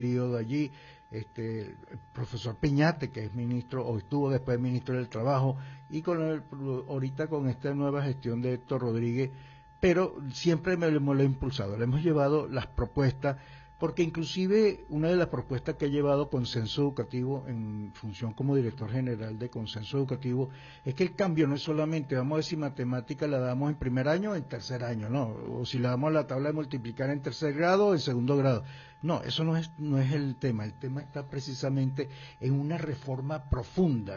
periodo allí, el profesor Piñate, que es ministro, o estuvo después ministro del Trabajo, y ahorita con esta nueva gestión de Héctor Rodríguez, pero siempre me lo he impulsado, le hemos llevado las propuestas, porque inclusive una de las propuestas que he llevado Consenso Educativo en función como director general de Consenso Educativo es que el cambio no es solamente, vamos a decir, matemática la damos en primer año o en tercer año, no, o si la damos a la tabla de multiplicar en tercer grado o en segundo grado. No, eso no es el tema está precisamente en una reforma profunda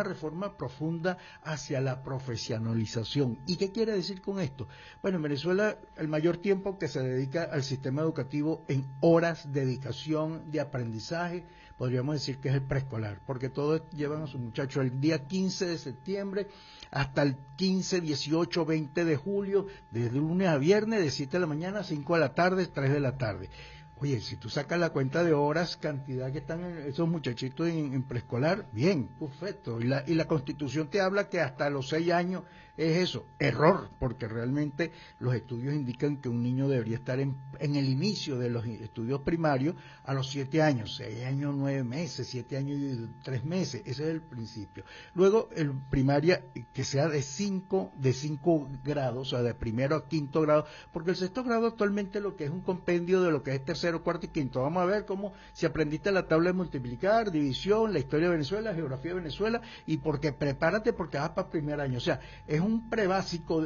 hacia la profesionalización. ¿Y qué quiere decir con esto? Bueno, en Venezuela el mayor tiempo que se dedica al sistema educativo en horas de dedicación, de aprendizaje, podríamos decir que es el preescolar, porque todos llevan a sus muchachos el día 15 de septiembre hasta el 15, 18, 20 de julio, desde lunes a viernes, de 7 de la mañana a 5 de la tarde, 3 de la tarde. Oye, si tú sacas la cuenta de horas, cantidad que están esos muchachitos en preescolar, bien, perfecto. Y la Constitución te habla que hasta los 6 años es eso, error, porque realmente los estudios indican que un niño debería estar en el inicio de los estudios primarios a los 7 años, 6 años, 9 meses, 7 años y 3 meses, ese es el principio. Luego, el primaria que sea de 5 grados, o sea, de primero a quinto grado, porque el sexto grado actualmente lo que es un compendio de lo que es tercero, cuarto y quinto. Vamos a ver cómo, si aprendiste la tabla de multiplicar, división, la historia de Venezuela, geografía de Venezuela, y porque prepárate porque vas para primer año. O sea, es un prebásico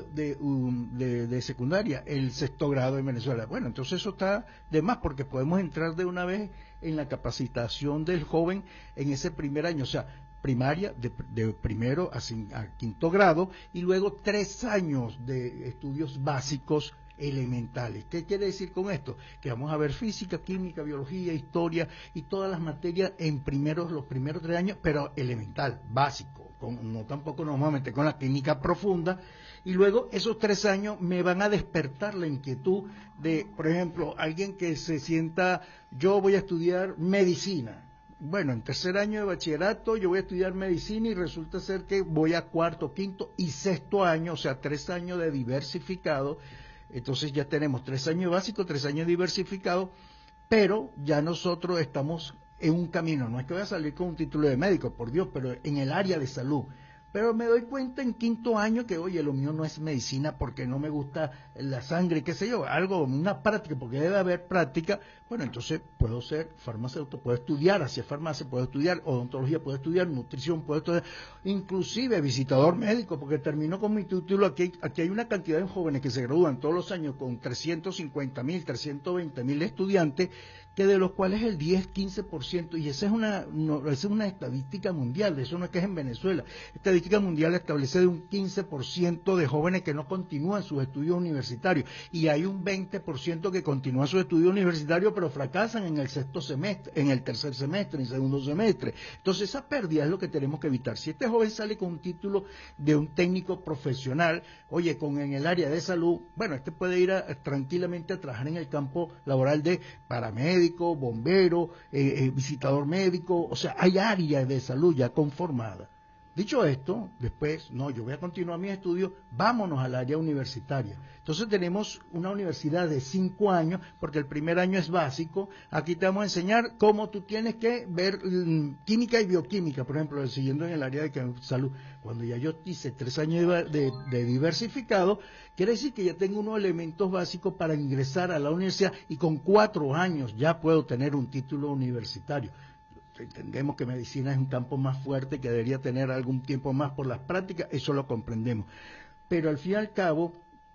de secundaria, el sexto grado en Venezuela. Bueno, entonces eso está de más porque podemos entrar de una vez en la capacitación del joven en ese primer año. O sea, primaria de primero a quinto grado y luego 3 años de estudios básicos elementales. ¿Qué quiere decir con esto? Que vamos a ver física, química, biología, historia y todas las materias en los primeros 3 años, pero elemental, básico. No tampoco nos vamos a meter con la química profunda, y luego esos 3 años me van a despertar la inquietud de, por ejemplo, alguien que se sienta, yo voy a estudiar medicina. Bueno, en tercer año de bachillerato yo voy a estudiar medicina y resulta ser que voy a cuarto, quinto y sexto año, o sea, 3 años de diversificado. Entonces ya tenemos 3 años básicos, 3 años diversificados, pero ya nosotros estamos en un camino. No es que voy a salir con un título de médico, por Dios, pero en el área de salud. Pero me doy cuenta en quinto año que, oye, lo mío no es medicina porque no me gusta la sangre, qué sé yo, algo, una práctica, porque debe haber práctica. Bueno, entonces puedo ser farmacéutico, puedo estudiar hacia farmacia, puedo estudiar odontología, puedo estudiar nutrición, puedo estudiar, inclusive visitador médico, porque termino con mi título. Aquí hay una cantidad de jóvenes que se gradúan todos los años con 350,000, 320,000 estudiantes, que de los cuales el 10-15%, y esa es una estadística mundial, eso no es que es en Venezuela, estadística mundial establece de un 15% de jóvenes que no continúan sus estudios universitarios, y hay un 20% que continúan sus estudios universitarios pero fracasan en el sexto semestre, en el tercer semestre, en el segundo semestre. Entonces esa pérdida es lo que tenemos que evitar. Si este joven sale con un título de un técnico profesional, oye, en el área de salud, bueno, este puede ir tranquilamente a trabajar en el campo laboral de paramédico, bombero, visitador médico, o sea, hay áreas de salud ya conformadas. Dicho esto, después, no, yo voy a continuar mis estudios, vámonos al área universitaria. Entonces tenemos una universidad de 5 años, porque el primer año es básico. Aquí te vamos a enseñar cómo tú tienes que ver química y bioquímica, por ejemplo, siguiendo en el área de salud. Cuando ya yo hice 3 años de diversificado, quiere decir que ya tengo unos elementos básicos para ingresar a la universidad, y con 4 años ya puedo tener un título universitario. Entendemos que medicina es un campo más fuerte, que debería tener algún tiempo más por las prácticas, eso lo comprendemos. Pero al fin y al cabo,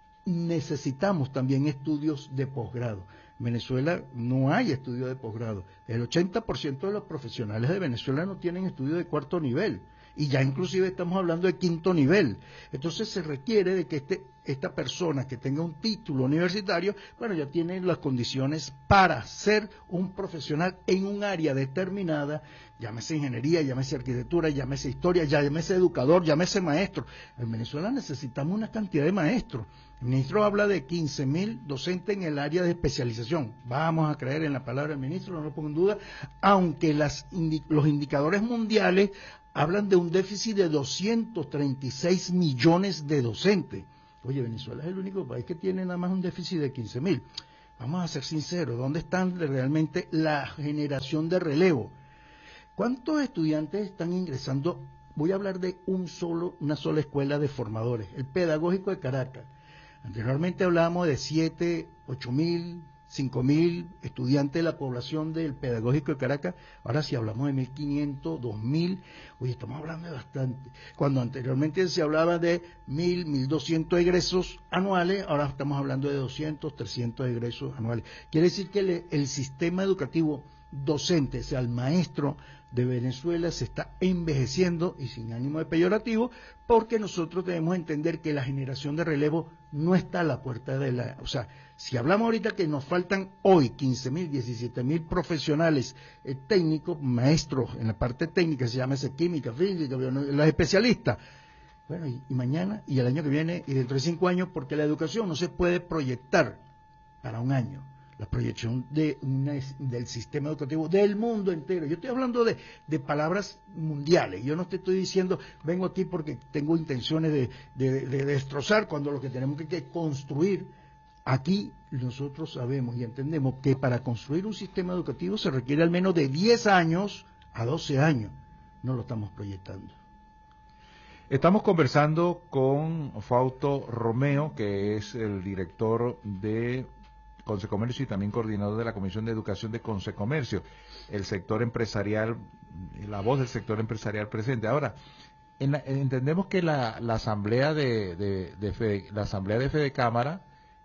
necesitamos también estudios de posgrado. En Venezuela no hay estudios de posgrado. El 80% de los profesionales de Venezuela no tienen estudios de cuarto nivel. Y ya inclusive estamos hablando de quinto nivel. Entonces se requiere de que esta persona que tenga un título universitario, bueno, ya tiene las condiciones para ser un profesional en un área determinada, llámese ingeniería, llámese arquitectura, llámese historia, llámese educador, llámese maestro. En Venezuela necesitamos una cantidad de maestros. El ministro habla de 15,000 docentes en el área de especialización. Vamos a creer en la palabra del ministro, no lo pongo en duda, aunque los indicadores mundiales hablan de un déficit de 236 millones de docentes. Oye, Venezuela es el único país que tiene nada más un déficit de 15,000. Vamos a ser sinceros, ¿dónde están realmente la generación de relevo? ¿Cuántos estudiantes están ingresando? Voy a hablar de una sola escuela de formadores, el Pedagógico de Caracas. Anteriormente hablábamos de 7, 8.000, 5.000 estudiantes de la población del Pedagógico de Caracas. Ahora si hablamos de 1.500, 2.000, oye, estamos hablando de bastante. Cuando anteriormente se hablaba de 1.000, 1.200 egresos anuales, ahora estamos hablando de 200, 300 egresos anuales. Quiere decir que el sistema educativo docente, o sea, el maestro de Venezuela se está envejeciendo, y sin ánimo de peyorativo, porque nosotros debemos entender que la generación de relevo no está a la puerta de la... O sea, si hablamos ahorita que nos faltan hoy 15.000, 17.000 profesionales técnicos, maestros en la parte técnica, se llama química, física, los especialistas, bueno, y mañana, y el año que viene, y dentro de 5 años, porque la educación no se puede proyectar para un año. La proyección del sistema educativo del mundo entero. Yo estoy hablando de palabras mundiales. Yo no te estoy diciendo, vengo aquí porque tengo intenciones de destrozar, cuando lo que tenemos que construir. Aquí nosotros sabemos y entendemos que para construir un sistema educativo se requiere al menos de 10 años a 12 años. No lo estamos proyectando. Estamos conversando con Fausto Romeo, que es el director de Consecomercio y también coordinador de la Comisión de Educación de Consecomercio, el sector empresarial, la voz del sector empresarial presente. Ahora, entendemos que la asamblea la asamblea de Fedecámara,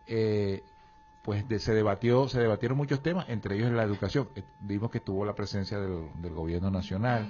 pues se debatieron muchos temas, entre ellos la educación. Vimos que tuvo la presencia del gobierno nacional.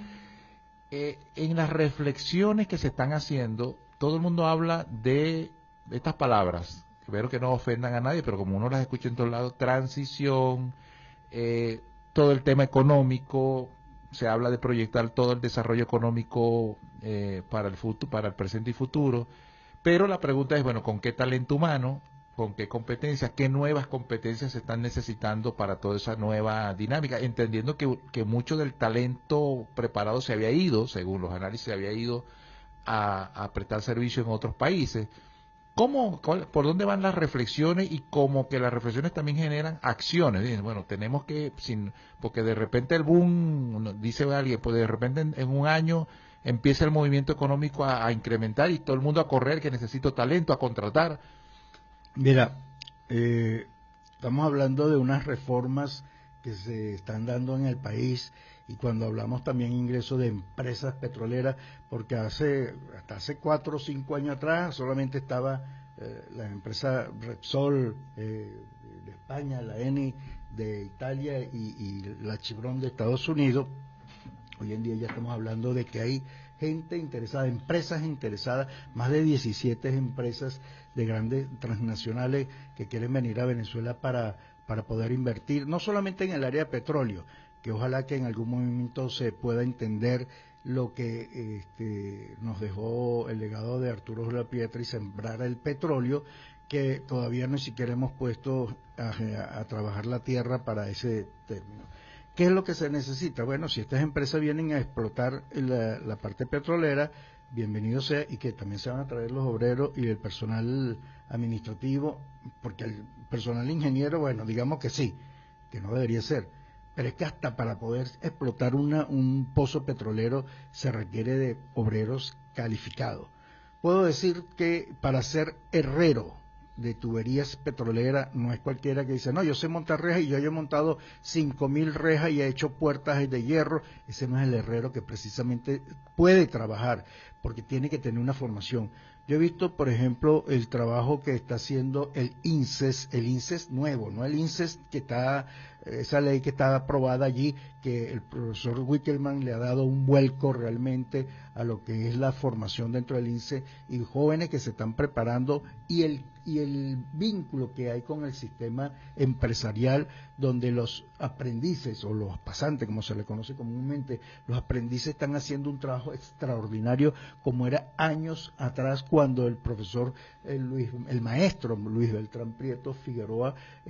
En las reflexiones que se están haciendo, todo el mundo habla de estas palabras. Espero que no ofendan a nadie, pero como uno las escucha en todos lados, transición, todo el tema económico, se habla de proyectar todo el desarrollo económico para el futuro, para el presente y futuro, pero la pregunta es, bueno, ¿con qué talento humano? ¿Con qué competencias? ¿Qué nuevas competencias se están necesitando para toda esa nueva dinámica? Entendiendo que mucho del talento preparado se había ido, según los análisis, se había ido a prestar servicio en otros países. ¿Por dónde van las reflexiones? Y como que las reflexiones también generan acciones. Dicen, bueno, tenemos que, porque de repente el boom, dice alguien, pues de repente en un año empieza el movimiento económico a incrementar y todo el mundo a correr, que necesito talento, a contratar. Mira, estamos hablando de unas reformas que se están dando en el país, y cuando hablamos también ingreso de empresas petroleras, porque hasta hace 4 o 5 años atrás solamente estaba la empresa Repsol de España, la Eni de Italia y la Chevron de Estados Unidos. Hoy en día ya estamos hablando de que hay gente interesada, empresas interesadas, más de 17 empresas de grandes transnacionales que quieren venir a Venezuela para poder invertir, no solamente en el área de petróleo, que ojalá que en algún momento se pueda entender lo que nos dejó el legado de Arturo Julio Pietra y sembrar el petróleo, que todavía ni siquiera hemos puesto a trabajar la tierra para ese término. ¿Qué es lo que se necesita? Bueno, si estas empresas vienen a explotar la parte petrolera, bienvenido sea, y que también se van a traer los obreros y el personal administrativo, porque el personal ingeniero, bueno, digamos que sí, que no debería ser, pero es que hasta para poder explotar un pozo petrolero se requiere de obreros calificados. Puedo decir que para ser herrero de tuberías petroleras no es cualquiera que dice, no, yo sé montar rejas y yo he montado 5.000 rejas y he hecho puertas de hierro. Ese no es el herrero que precisamente puede trabajar, porque tiene que tener una formación. Yo he visto, por ejemplo, el trabajo que está haciendo el INSES nuevo, no el INSES que está, esa ley que está aprobada allí, que el profesor Wickelman le ha dado un vuelco realmente a lo que es la formación dentro del INSES, y jóvenes que se están preparando, y el vínculo que hay con el sistema empresarial, donde los aprendices o los pasantes, como se le conoce comúnmente, los aprendices están haciendo un trabajo extraordinario, como era años atrás cuando el profesor el maestro Luis Beltrán Prieto Figueroa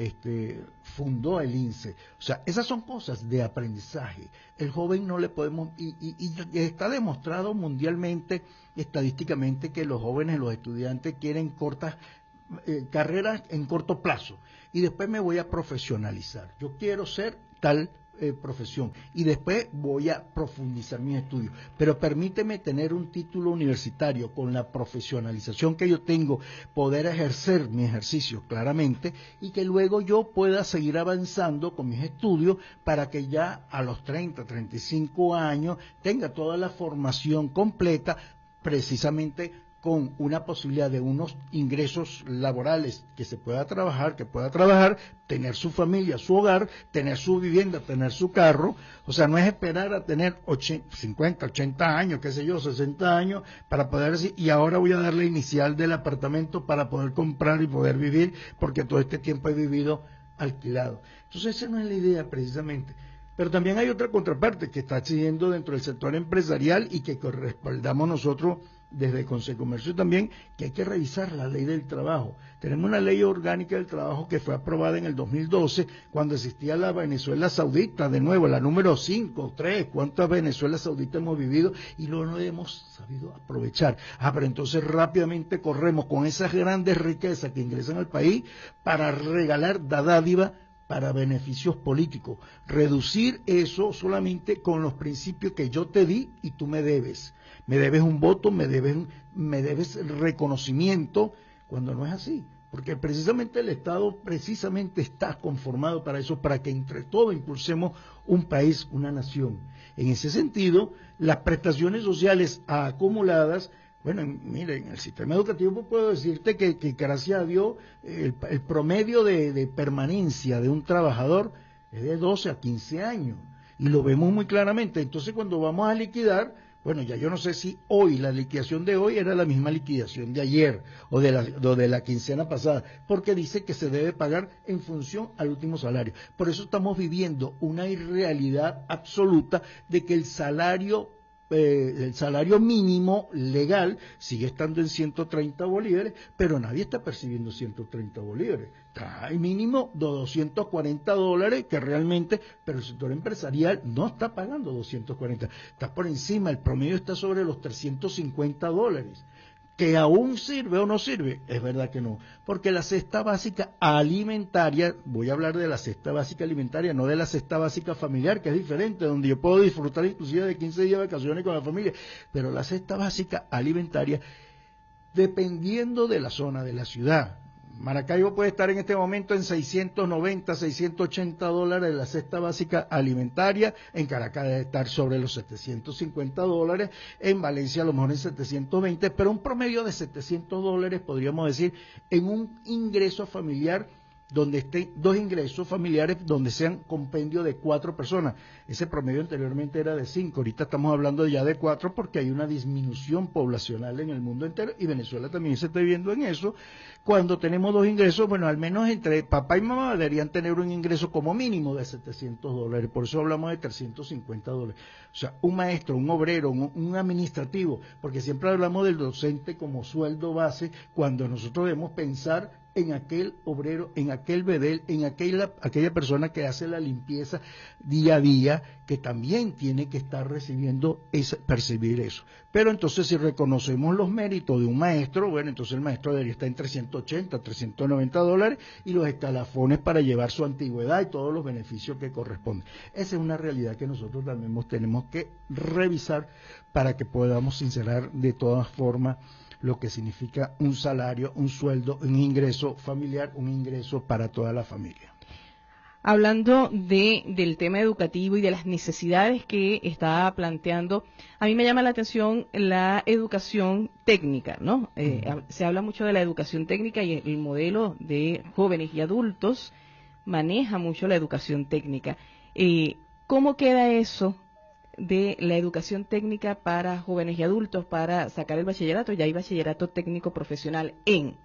fundó el INSEE. O sea, esas son cosas de aprendizaje. El joven no le podemos, y está demostrado mundialmente, estadísticamente, que los jóvenes, los estudiantes quieren cortas carreras en corto plazo y después me voy a profesionalizar. Yo quiero ser tal profesión y después voy a profundizar mis estudios, pero permíteme tener un título universitario con la profesionalización que yo tengo, poder ejercer mi ejercicio claramente y que luego yo pueda seguir avanzando con mis estudios para que ya a los 30, 35 años tenga toda la formación completa, precisamente con una posibilidad de unos ingresos laborales que se pueda trabajar, tener su familia, su hogar, tener su vivienda, tener su carro. O sea, no es esperar a tener 50, 80 años, qué sé yo, 60 años, para poder decir, y ahora voy a darle inicial del apartamento para poder comprar y poder vivir, porque todo este tiempo he vivido alquilado. Entonces, esa no es la idea, precisamente. Pero también hay otra contraparte que está exigiendo dentro del sector empresarial y que respaldamos nosotros desde Consecomercio también, que hay que revisar la ley del trabajo. Tenemos una ley orgánica del trabajo que fue aprobada en el 2012, cuando existía la Venezuela Saudita, de nuevo, la número 5, 3, ¿cuántas Venezuelas Sauditas hemos vivido? Y no lo hemos sabido aprovechar. Pero entonces rápidamente corremos con esas grandes riquezas que ingresan al país para regalar dádiva para beneficios políticos. Reducir eso solamente con los principios que yo te di y tú me debes. Me debes un voto, me debes reconocimiento, cuando no es así. Porque precisamente el Estado precisamente está conformado para eso, para que entre todos impulsemos un país, una nación. En ese sentido, las prestaciones sociales acumuladas, bueno, mire, en el sistema educativo puedo decirte que gracias a Dios el promedio de permanencia de un trabajador es de 12 a 15 años y lo vemos muy claramente. Entonces cuando vamos a liquidar, bueno, ya yo no sé si hoy, la liquidación de hoy era la misma liquidación de ayer o de la quincena pasada, porque dice que se debe pagar en función al último salario. Por eso estamos viviendo una irrealidad absoluta de que el salario mínimo legal sigue estando en 130 bolívares, pero nadie está percibiendo 130 bolívares. Está el mínimo de $240 que realmente, pero el sector empresarial no está pagando 240, está por encima, el promedio está sobre los $350. ¿Que aún sirve o no sirve? Es verdad que no, porque la cesta básica alimentaria, voy a hablar de la cesta básica alimentaria, no de la cesta básica familiar, que es diferente, donde yo puedo disfrutar inclusive de 15 días de vacaciones con la familia, pero la cesta básica alimentaria, dependiendo de la zona, de la ciudad, Maracaibo puede estar en este momento en $690, $680 la cesta básica alimentaria, en Caracas debe estar sobre los $750, en Valencia a lo mejor en 720, pero un promedio de $700 podríamos decir en un ingreso familiar donde estén dos ingresos familiares donde sean compendio de 4 personas. Ese promedio anteriormente era de 5, ahorita estamos hablando ya de 4 porque hay una disminución poblacional en el mundo entero y Venezuela también se está viendo en eso. Cuando tenemos 2 ingresos, bueno, al menos entre papá y mamá deberían tener un ingreso como mínimo de $700, por eso hablamos de $350. O sea, un maestro, un obrero, un administrativo, porque siempre hablamos del docente como sueldo base, cuando nosotros debemos pensar en aquel obrero, en aquel bedel, en aquella persona que hace la limpieza día a día, que también tiene que estar percibir eso. Pero entonces si reconocemos los méritos de un maestro, bueno, entonces el maestro debería estar en $380, $390 y los escalafones para llevar su antigüedad y todos los beneficios que corresponden. Esa es una realidad que nosotros también tenemos que revisar para que podamos sincerar de todas formas lo que significa un salario, un sueldo, un ingreso familiar, un ingreso para toda la familia. Hablando del tema educativo y de las necesidades que está planteando, a mí me llama la atención la educación técnica, ¿no? Se habla mucho de la educación técnica y el modelo de jóvenes y adultos maneja mucho la educación técnica. ¿Cómo queda eso de la educación técnica para jóvenes y adultos para sacar el bachillerato? Ya hay bachillerato técnico profesional en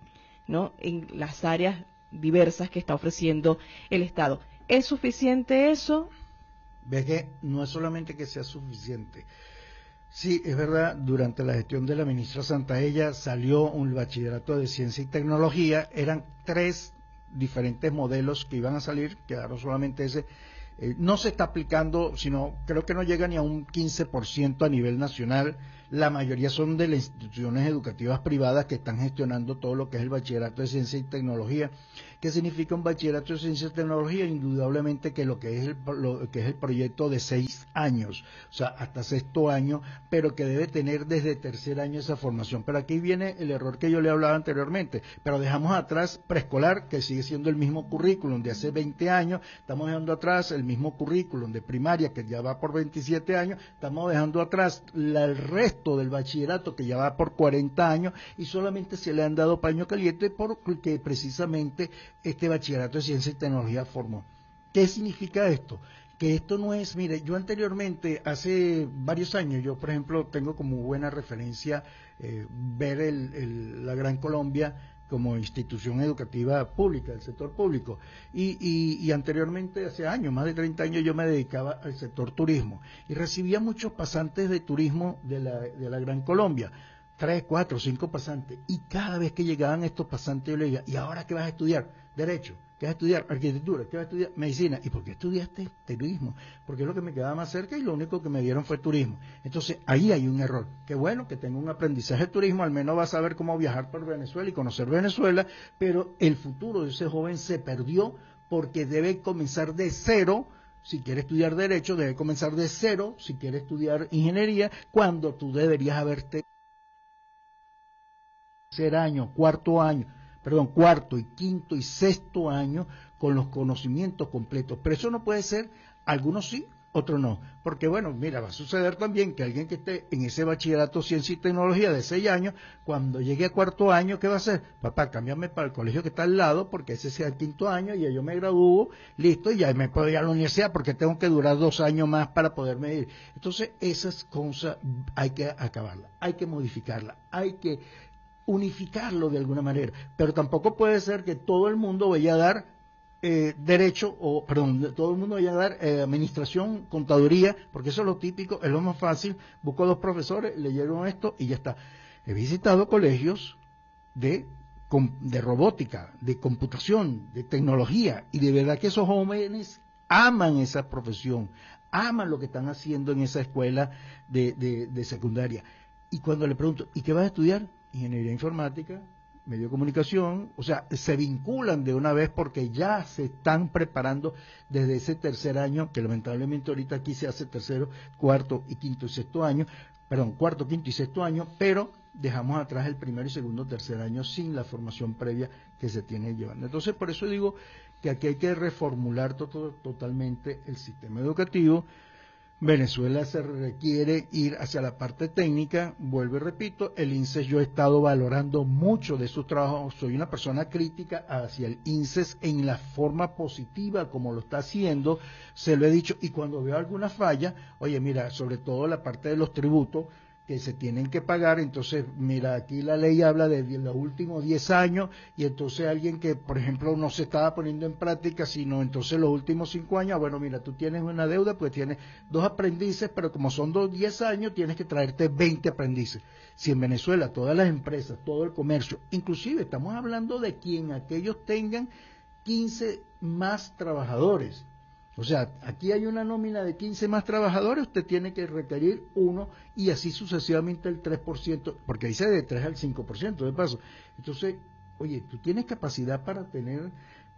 las áreas diversas que está ofreciendo el Estado. ¿Es suficiente eso? Ve que no es solamente que sea suficiente. Sí, es verdad, durante la gestión de la ministra Santaella salió un bachillerato de ciencia y tecnología, eran 3 diferentes modelos que iban a salir, quedaron solamente ese. No se está aplicando, sino creo que no llega ni a un 15% a nivel nacional. la mayoría son de las instituciones educativas privadas que están gestionando todo lo que es el bachillerato de ciencia y tecnología. ¿Qué significa un bachillerato de ciencia y tecnología? Indudablemente que lo que es el proyecto de 6 años, o sea, hasta sexto año, pero que debe tener desde tercer año esa formación. Pero aquí viene el error que yo le hablaba anteriormente, pero dejamos atrás preescolar, que sigue siendo el mismo currículum de hace 20 años, estamos dejando atrás el mismo currículum de primaria, que ya va por 27 años, estamos dejando atrás el resto del bachillerato, que ya va por 40 años, y solamente se le han dado paño caliente porque precisamente este bachillerato de ciencia y tecnología formó. ¿Qué significa esto? Que esto no es, mire, yo anteriormente, hace varios años, yo por ejemplo tengo como buena referencia ver la Gran Colombia como institución educativa pública, del sector público, y anteriormente, hace años, más de 30 años, yo me dedicaba al sector turismo, y recibía muchos pasantes de turismo de la Gran Colombia, 3, 4, 5 pasantes, y cada vez que llegaban estos pasantes yo le decía, ¿y ahora qué vas a estudiar? Derecho. ¿Qué vas a estudiar? Arquitectura. ¿Qué vas a estudiar? Medicina. ¿Y por qué estudiaste turismo? Porque es lo que me quedaba más cerca y lo único que me dieron fue turismo. Entonces, ahí hay un error. Qué bueno que tenga un aprendizaje de turismo, al menos va a saber cómo viajar por Venezuela y conocer Venezuela, pero el futuro de ese joven se perdió porque debe comenzar de cero. Si quiere estudiar Derecho, debe comenzar de cero. Si quiere estudiar Ingeniería, cuando tú deberías haberte tercer año, cuarto y quinto y sexto año con los conocimientos completos. Pero eso no puede ser, algunos sí, otros no. Porque bueno, mira, va a suceder también que alguien que esté en ese bachillerato ciencia y tecnología de 6 años, cuando llegue a cuarto año, ¿qué va a hacer? Papá, cámbiame para el colegio que está al lado, porque ese sea el quinto año, y ya yo me gradúo, listo, y ya me puedo ir a la universidad, porque tengo que durar 2 años más para poderme ir. Entonces, esas cosas hay que acabarlas, hay que modificarlas, hay que unificarlo de alguna manera, pero tampoco puede ser que todo el mundo vaya a dar todo el mundo vaya a dar administración, contaduría, porque eso es lo típico, es lo más fácil, busco 2 profesores, leyeron esto y ya está. He visitado colegios de robótica, de computación, de tecnología, y de verdad que esos jóvenes aman esa profesión, aman lo que están haciendo en esa escuela de secundaria. Y cuando le pregunto, ¿y qué vas a estudiar? Ingeniería informática, medio de comunicación, o sea, se vinculan de una vez porque ya se están preparando desde ese tercer año, que lamentablemente ahorita aquí se hace tercero, cuarto, quinto y sexto año, pero dejamos atrás el primero y segundo, tercer año sin la formación previa que se tiene llevando. Entonces, por eso digo que aquí hay que reformular totalmente el sistema educativo. Venezuela se requiere ir hacia la parte técnica, vuelvo y repito, el INSES yo he estado valorando mucho de sus trabajos, soy una persona crítica hacia el INSES en la forma positiva como lo está haciendo, se lo he dicho, y cuando veo alguna falla, oye mira, sobre todo la parte de los tributos que se tienen que pagar, entonces mira, aquí la ley habla de los últimos 10 años, y entonces alguien que por ejemplo no se estaba poniendo en práctica, sino entonces los últimos 5 años, bueno mira, tú tienes una deuda, pues tienes 2 aprendices, pero como son 10 años, tienes que traerte 20 aprendices. Si en Venezuela todas las empresas, todo el comercio, inclusive estamos hablando de quien aquellos tengan 15 más trabajadores, o sea, aquí hay una nómina de 15 más trabajadores, usted tiene que requerir 1 y así sucesivamente el 3%, porque dice de 3 al 5% de paso. Entonces, oye, tú tienes capacidad para tener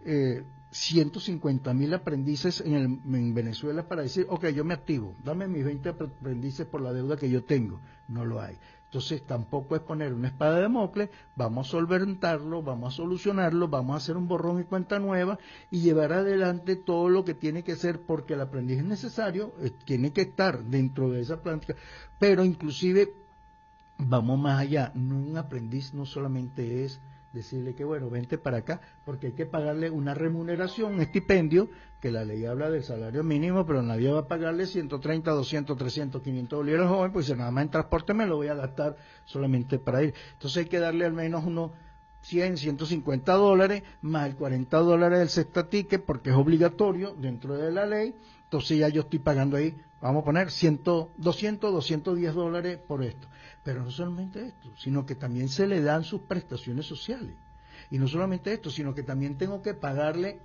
150,000 aprendices en Venezuela para decir, ok, yo me activo, dame mis 20 aprendices por la deuda que yo tengo. No lo hay. Entonces tampoco es poner una espada de Damocles, vamos a solventarlo, vamos a solucionarlo, vamos a hacer un borrón y cuenta nueva y llevar adelante todo lo que tiene que ser, porque el aprendiz es necesario, tiene que estar dentro de esa práctica, pero inclusive vamos más allá, un aprendiz no solamente es decirle que bueno, vente para acá, porque hay que pagarle una remuneración, un estipendio, que la ley habla del salario mínimo, pero nadie va a pagarle 130, 200, 300, 500 bolívares al joven, pues nada más en transporte me lo voy a gastar solamente para ir. Entonces hay que darle al menos unos 100, 150 dólares, más el 40 dólares del sexta ticket, porque es obligatorio dentro de la ley. Entonces ya yo estoy pagando ahí, vamos a poner 200, 210 dólares por esto. Pero no solamente esto, sino que también se le dan sus prestaciones sociales. Y no solamente esto, sino que también tengo que pagarle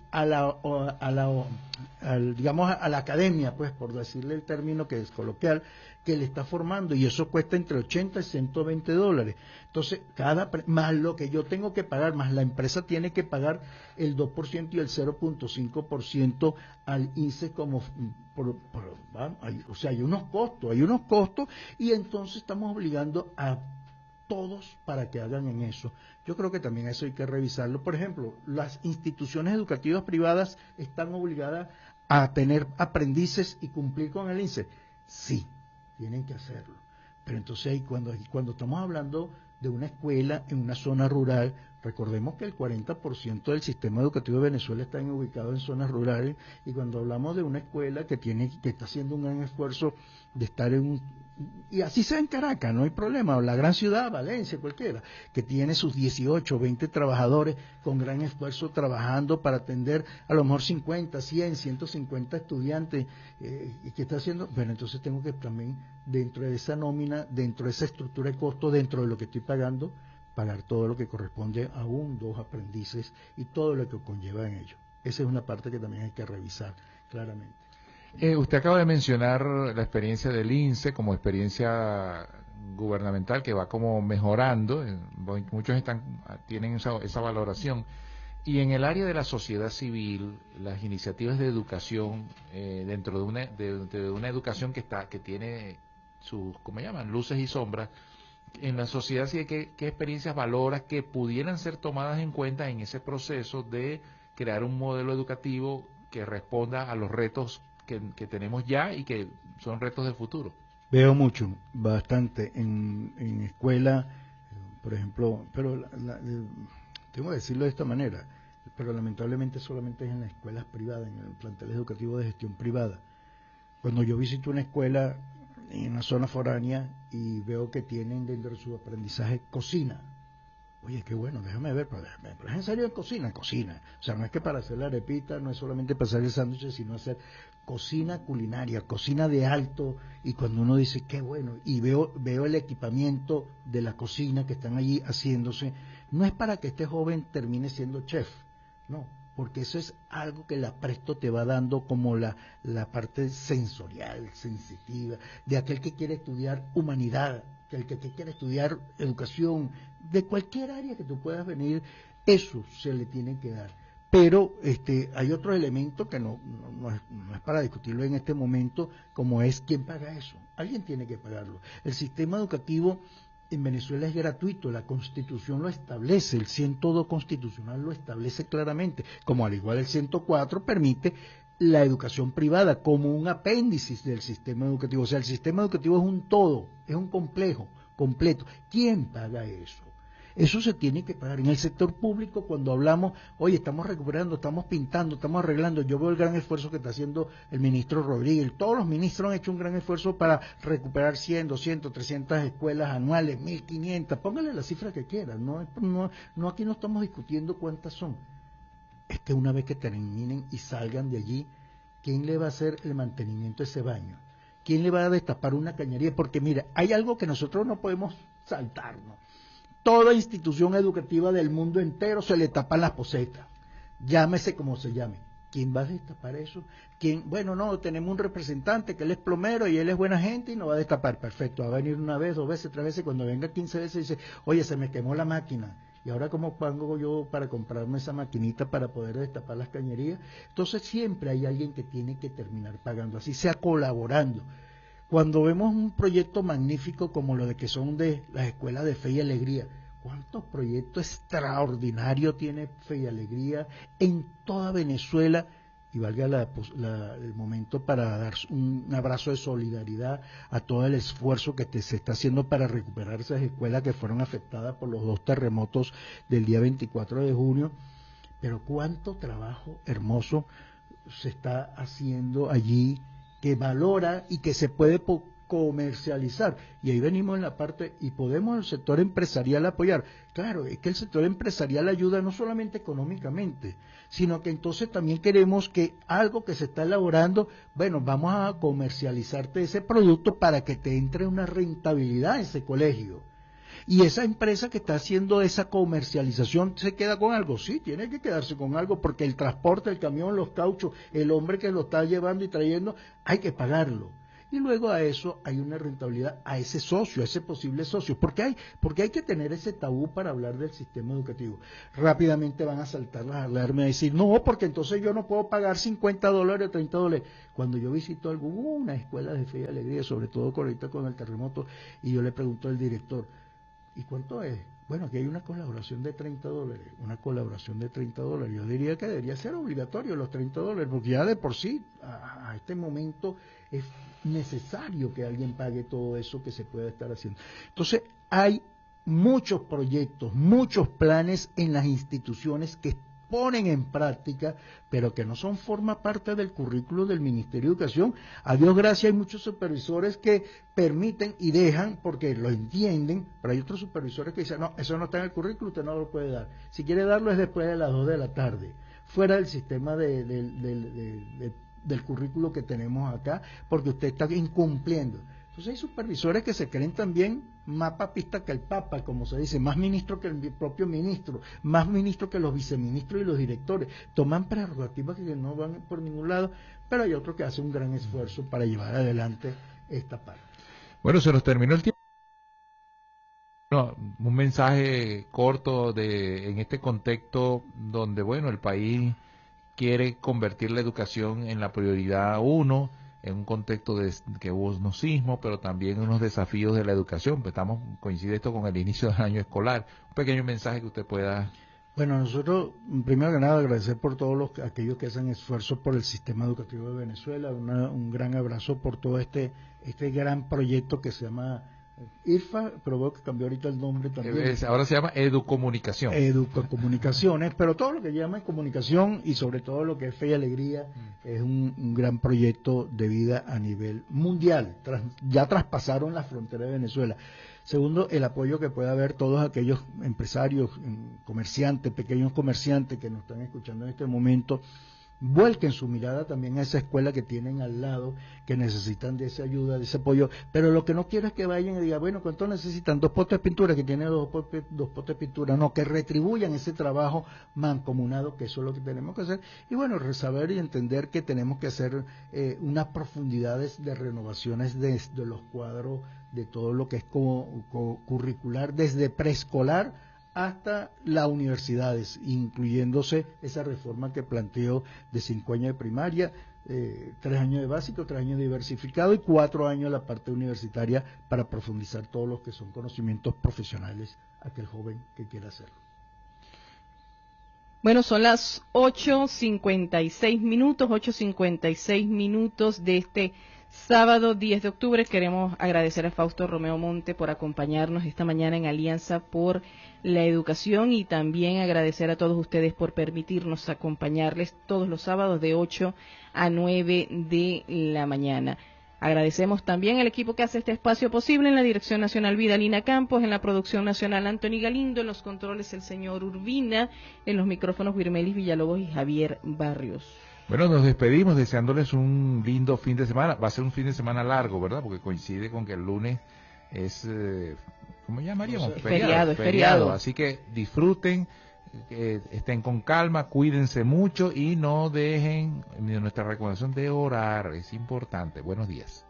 digamos, a la academia, pues, por decirle el término que es coloquial, que le está formando, y eso cuesta entre 80 y 120 dólares. Entonces, más lo que yo tengo que pagar, más la empresa tiene que pagar el 2% y el 0.5% al INSEE como o sea, hay unos costos, y entonces estamos obligando a todos para que hagan en eso. Yo creo que también eso hay que revisarlo. Por ejemplo, las instituciones educativas privadas están obligadas a tener aprendices y cumplir con el INSEE. Sí, tienen que hacerlo. Pero entonces ahí cuando estamos hablando de una escuela en una zona rural, recordemos que el 40% del sistema educativo de Venezuela está ubicado en zonas rurales, y cuando hablamos de una escuela que está haciendo un gran esfuerzo de estar y así sea en Caracas, no hay problema, o la gran ciudad, Valencia, cualquiera, que tiene sus 18, 20 trabajadores con gran esfuerzo trabajando para atender a lo mejor 50, 100, 150 estudiantes, y que está haciendo, bueno, entonces tengo que también, dentro de esa nómina, dentro de esa estructura de costo, dentro de lo que estoy pagando, pagar todo lo que corresponde a 1, 2 aprendices y todo lo que conlleva en ello. Esa es una parte que también hay que revisar claramente. Usted acaba de mencionar la experiencia del INSEE como experiencia gubernamental que va como mejorando, muchos tienen esa valoración, y en el área de la sociedad civil, las iniciativas de educación dentro de una educación que tiene sus, ¿cómo llaman?, luces y sombras. En la sociedad civil, ¿qué experiencias valoras que pudieran ser tomadas en cuenta en ese proceso de crear un modelo educativo que responda a los retos que tenemos ya y que son retos del futuro? Veo mucho, bastante, en escuela, por ejemplo, pero tengo que decirlo de esta manera, pero lamentablemente solamente es en las escuelas privadas, en el plantel educativo de gestión privada. Cuando yo visito una escuela en una zona foránea y veo que tienen dentro de su aprendizaje cocina, oye, qué bueno, déjame ver, pero es en serio cocina. O sea, no es que para hacer la arepita, no es solamente para hacer el sándwich, sino hacer cocina culinaria, cocina de alto, y cuando uno dice, qué bueno, y veo el equipamiento de la cocina que están allí haciéndose, no es para que este joven termine siendo chef, no, porque eso es algo que la Presto te va dando como la parte sensorial, sensitiva, de aquel que quiere estudiar humanidad, que quiere estudiar educación, de cualquier área que tú puedas venir, eso se le tiene que dar. Pero hay otro elemento que no es para discutirlo en este momento, como es quién paga eso. Alguien tiene que pagarlo. El sistema educativo en Venezuela es gratuito, la Constitución lo establece, el 102 constitucional lo establece claramente, como al igual el 104 permite la educación privada como un apéndice del sistema educativo. O sea, el sistema educativo es un todo, es un complejo, completo. ¿Quién paga eso? Eso se tiene que pagar. En el sector público, cuando hablamos, oye, estamos recuperando, estamos pintando, estamos arreglando, yo veo el gran esfuerzo que está haciendo el ministro Rodríguez. Todos los ministros han hecho un gran esfuerzo para recuperar 100, 200, 300 escuelas anuales, 1.500, póngale la cifra que quieran. No, aquí no estamos discutiendo cuántas son. Es que una vez que terminen y salgan de allí, ¿quién le va a hacer el mantenimiento de ese baño? ¿Quién le va a destapar una cañería? Porque mira, hay algo que nosotros no podemos saltarnos. Toda institución educativa del mundo entero se le tapan las posetas, llámese como se llame. ¿Quién va a destapar eso? Bueno, no, tenemos un representante que él es plomero y él es buena gente y no va a destapar. Perfecto, va a venir una vez, 2 veces, 3 veces, cuando venga 15 veces dice, oye, se me quemó la máquina. ¿Y ahora cómo pago yo para comprarme esa maquinita para poder destapar las cañerías? Entonces siempre hay alguien que tiene que terminar pagando, así sea colaborando. Cuando vemos un proyecto magnífico como lo de que son de las escuelas de Fe y Alegría, ¿cuántos proyectos extraordinarios tiene Fe y Alegría en toda Venezuela? Y valga el momento para dar un abrazo de solidaridad a todo el esfuerzo que se está haciendo para recuperar esas escuelas que fueron afectadas por los 2 terremotos del día 24 de junio. Pero cuánto trabajo hermoso se está haciendo allí, que valora y que se puede comercializar. Y ahí venimos en la parte, y podemos el sector empresarial apoyar. Claro, es que el sector empresarial ayuda no solamente económicamente, sino que entonces también queremos que algo que se está elaborando, bueno, vamos a comercializarte ese producto para que te entre una rentabilidad en ese colegio. Y esa empresa que está haciendo esa comercialización, ¿se queda con algo? Sí, tiene que quedarse con algo, porque el transporte, el camión, los cauchos, el hombre que lo está llevando y trayendo, hay que pagarlo. Y luego a eso hay una rentabilidad a ese socio, a ese posible socio. Porque hay que tener ese tabú para hablar del sistema educativo. Rápidamente van a saltar las alarmas y decir, no, porque entonces yo no puedo pagar $50 o $30. Cuando yo visito una escuela de fe y alegría, sobre todo ahorita con el terremoto, y yo le pregunto al director, ¿y cuánto es? Bueno, aquí hay una colaboración de $30, una colaboración de $30. Yo diría que debería ser obligatorio los $30, porque ya de por sí, a este momento, es necesario que alguien pague todo eso que se puede estar haciendo. Entonces, hay muchos proyectos, muchos planes en las instituciones que ponen en práctica, pero que no forma parte del currículo del Ministerio de Educación. A Dios gracias, hay muchos supervisores que permiten y dejan porque lo entienden, pero hay otros supervisores que dicen, no, eso no está en el currículo, usted no lo puede dar. Si quiere darlo es después de las 2 de la tarde, fuera del sistema del currículo que tenemos acá, porque usted está incumpliendo. Entonces hay supervisores que se creen también más papistas que el Papa, como se dice, más ministro que el propio ministro, más ministro que los viceministros y los directores. Toman prerrogativas que no van por ningún lado, pero hay otros que hacen un gran esfuerzo para llevar adelante esta parte. Bueno, se nos terminó el tiempo. No, un mensaje corto en este contexto donde, bueno, el país quiere convertir la educación en la prioridad 1, en un contexto de que hubo unos sismos, pero también unos desafíos de la educación. Pues coincide esto con el inicio del año escolar. Un pequeño mensaje que usted pueda... Bueno, nosotros, primero que nada, agradecer por todos aquellos que hacen esfuerzos por el sistema educativo de Venezuela, un gran abrazo por todo este gran proyecto que se llama IRFA, pero veo que cambió ahorita el nombre también. Ahora se llama Educomunicación. Educomunicaciones, pero todo lo que llama comunicación y sobre todo lo que es fe y alegría es un gran proyecto de vida a nivel mundial. Ya traspasaron las fronteras de Venezuela. Segundo, el apoyo que pueda haber todos aquellos empresarios, comerciantes, pequeños comerciantes que nos están escuchando en este momento, vuelquen su mirada también a esa escuela que tienen al lado, que necesitan de esa ayuda, de ese apoyo, pero lo que no quiero es que vayan y digan, bueno, ¿cuánto necesitan? 2 potes de pintura, que tienen dos potes de pintura, no, que retribuyan ese trabajo mancomunado, que eso es lo que tenemos que hacer, y bueno, saber y entender que tenemos que hacer unas profundidades de renovaciones de los cuadros, de todo lo que es curricular, desde preescolar hasta las universidades, incluyéndose esa reforma que planteó de 5 años de primaria, 3 años de básico, 3 años de diversificado y 4 años la parte universitaria para profundizar todos los que son conocimientos profesionales a aquel joven que quiera hacerlo. Bueno, son las 8:56 minutos de este sábado 10 de octubre. Queremos agradecer a Fausto Romeo Monte por acompañarnos esta mañana en Alianza por la Educación y también agradecer a todos ustedes por permitirnos acompañarles todos los sábados de 8 a 9 de la mañana. Agradecemos también al equipo que hace este espacio posible, en la Dirección Nacional Vidalina Campos, en la Producción Nacional Anthony Galindo, en los controles el señor Urbina, en los micrófonos Wirmelis Villalobos y Javier Barrios. Bueno, nos despedimos deseándoles un lindo fin de semana. Va a ser un fin de semana largo, ¿verdad? Porque coincide con que el lunes es, ¿cómo llamaríamos? Feriado. Así que disfruten, estén con calma, cuídense mucho y no dejen nuestra recomendación de orar. Es importante. Buenos días.